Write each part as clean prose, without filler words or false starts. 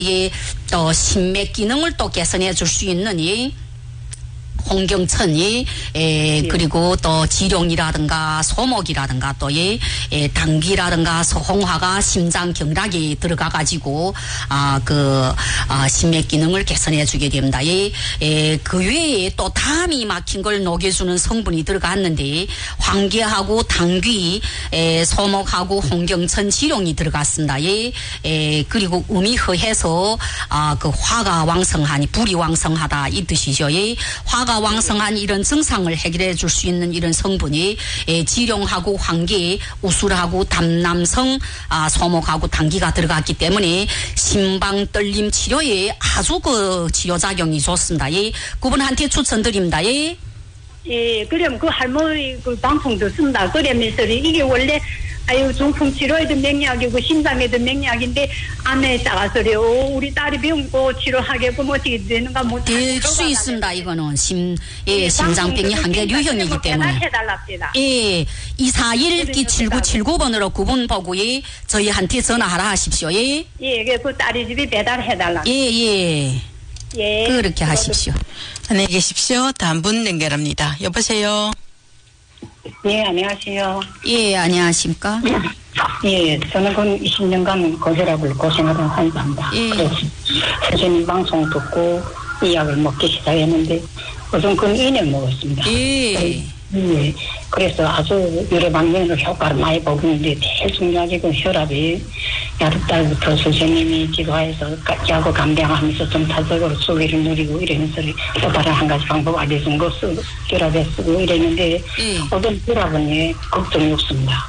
또 신맥 기능을 또 개선해 줄 수 있는 이 홍경천이 그리고 또 지룡이라든가 소목이라든가 또 당귀라든가 소홍화가 심장 경락이 들어가 가지고 심맥 기능을 개선해 주게 됩니다. 그 외에 또 담이 막힌 걸 녹여주는 성분이 들어갔는데 황계하고 당귀, 소목하고 홍경천, 지룡이 들어갔습니다. 그리고 음이 허해서 그 화가 왕성하니 불이 왕성하다 이 뜻이죠. 화가 왕성한 이런 증상을 해결해 줄 수 있는 이런 성분이 지룡하고 황계, 우술하고 담남성, 소목하고 당귀가 들어갔기 때문에 심방 떨림 치료에 아주 그 치료작용이 좋습니다. 그분한테 추천드립니다. 예, 그럼 그 할머니 그 방송 듣습니다. 그러면서 이게 원래 중풍 치료에도 맥약이고 심장에도 맥약인데 암에 따라서요. 우리 딸이 병고 치료하게끔 어떻게 되는가 못 될 수 있습니다. 이거는 심장병이 한계 유형이기 때문에. 예, 241-7979번으로 그분 보고 저희한테 전화하라 하십시오. 예, 그 딸이 집에 배달해달라. 예. 그렇게 하십시오. 안녕히 계십시오. 다음 분 연결합니다. 여보세요. 예, 안녕하세요. 예, 안녕하십니까? 예, 저는 그 20년간 고혈압을 고생하던 환자입니다. 그래서 선생님 방송 듣고 이 약을 먹기 시작했는데 우선 그 2년 먹었습니다. 예. 그래서 아주 여러 방면으로 효과를 많이 보고 있는데 제일 중요하게 그 혈압이 야득달부터 선생님이 지도하여서 야구 감량하면서 좀 타적으로 수기를 누리고 이러면서 또 다른 한 가지 방법 알려준 거 혈압에 쓰고 이랬는데 어떤 혈압은 걱정이 없습니다.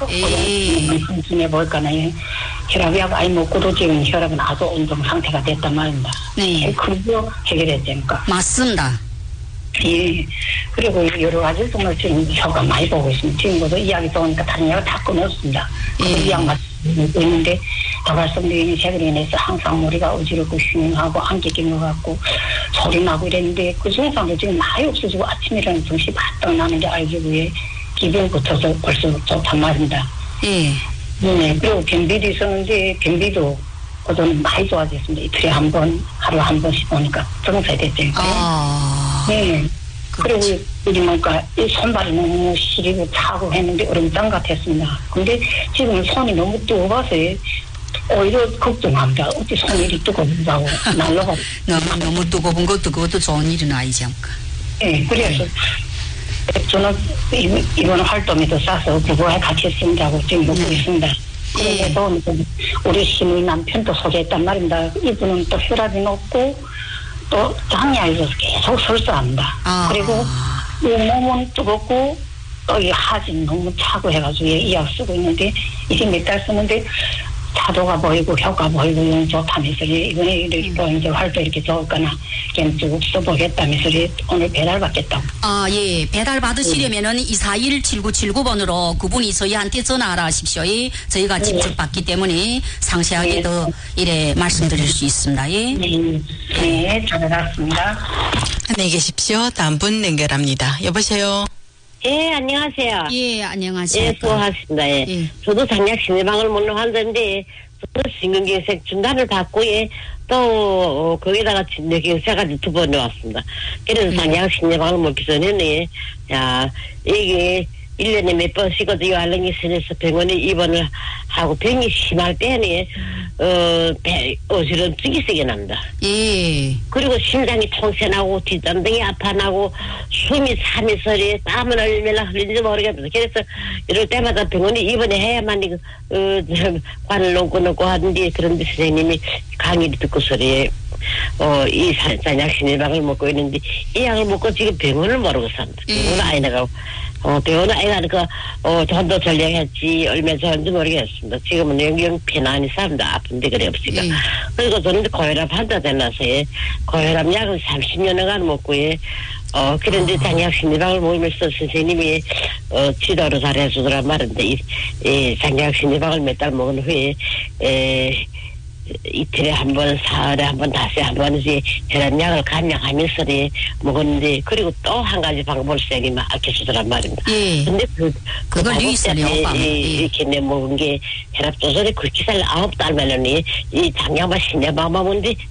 중에 볼까는 혈압약 아예 먹고도 지금 혈압은 아주 온정 상태가 됐단 말입니다. 네. 그거 해결했으니까. 맞습니다. 예. 그리고 여러 가지 정말 지금 효과 많이 보고 있습니다. 지금도 이야기 좋으니까 다른 약을 다 끊었습니다. 이 약만 있는데 더 말씀드리니 최근에 인해서 항상 머리가 어지럽고 흉하고 안개 낀 것 같고 소리 나고 이랬는데 그 증상도 지금 많이 없어지고 아침에 일어나면 정신이 바짝 나는 게 알기 위해 기분부터서 벌써 좋단 말입니다. 네. 그리고 변비도 있었는데 변비도 그전 많이 좋아졌습니다. 이틀에 한 번, 하루에 한 번씩 오니까 정상이 됐으니까요. 네. 그리고 우리 뭔가 이 손발이 너무 시리고 차고 했는데 얼음장 같았습니다. 근데 지금 손이 너무 뜨거워서 오히려 걱정합니다. 어찌 손이 이리 뜨거운다고 날라가. 너무 뜨거운 것도 그것도 좋은 일은 아니지 않을까. 네. 그래서 저는 이번 활동에도 싸서 부부와 같이 쓴다고 지금 먹고 있습니다. 그래서 우리 시누이 남편도 소개했단 말입니다. 이분은 또 혈압이 높고 또 장약이 있어서 계속 설사합니다. 그리고 이 몸은 뜨겁고 또 이 하진 너무 차고 해가지고 이 약 쓰고 있는데 이게 몇 달 쓰는데 차도가 보이고 효과 보이고 이런 좋다면서 이번에 이렇게 이제 활동 이렇게 좋을까나 그냥 쭉 써보겠다면서 오늘 배달 받겠다고. 예. 배달 받으시려면은 241-7979번으로 그분이 저희한테 전화하라 하십시오. 저희가 직접 받기 때문에 상세하게 더 이래 말씀드릴 수 있습니다. 네, 잘 알았습니다. 안녕히 계십시오. 다음 분 연결합니다. 여보세요. 예, 안녕하세요. 예, 안녕하세요. 예, 수고하십니다. 예. 저도 장약 심해방을 먹는 환자인데, 저도 심근경색 진단을 받고, 또, 거기다가 뇌경색까지 2번 왔습니다. 그래서 장약 심해방을 먹기 전에는, 이게 1년에 몇 번씩도 이 알랭이 선에서 병원에 입원을 하고 병이 심할 때는 어지러움이 세게 납니다. 예. 그리고 심장이 통째나고 뒷담등이 아파나고 숨이 참이서리 땀은 얼마나 흘리는지 모르겠어요. 그래서 이럴 때마다 병원에 입원해야만 관을 놓고 하는데 그런데 선생님이 강의를 듣고서리 이 잔약 신일방을 먹고 있는데 이 약을 먹고 지금 병원을 모르고 삽니다. 병원은 아예 나가고 병원은 아예 가니까 돈도 전량했지 얼마 전인지 모르겠습니다. 지금은 영영 편안히 삽니다. 아픈데 그래 없으니까. 그리고 저는 고혈압 환자 되나서 고혈압 약을 30년간 먹고 그런데 장약 신일방을 먹으면서 선생님이 지도를 잘해주더란 말인데 이 장약 신일방을 몇 달 먹은 후에 이틀에 한 번, 사흘에 한 번, 닷새 한 번씩 혈압약을 감량하면서 먹었는데, 그리고 또 한 가지 방법을 쌤이 알려주더란 말입니다. 예. 근데 그걸 리스를 이렇게 내 먹은 게 혈압 조절에 그렇게 살 9달 만에 이 장량만 신내 방법인데